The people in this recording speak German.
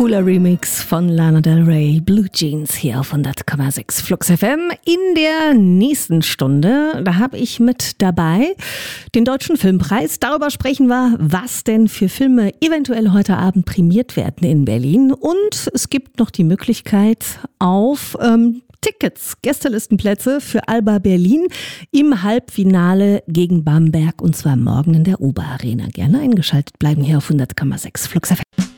Cooler Remix von Lana Del Rey, Blue Jeans hier auf 100,6 Flux FM. In der nächsten Stunde, da habe ich mit dabei den Deutschen Filmpreis. Darüber sprechen wir, was denn für Filme eventuell heute Abend prämiert werden in Berlin. Und es gibt noch die Möglichkeit auf Tickets, Gästelistenplätze für Alba Berlin im Halbfinale gegen Bamberg, und zwar morgen in der Oberarena. Gerne eingeschaltet bleiben hier auf 100,6 Flux FM.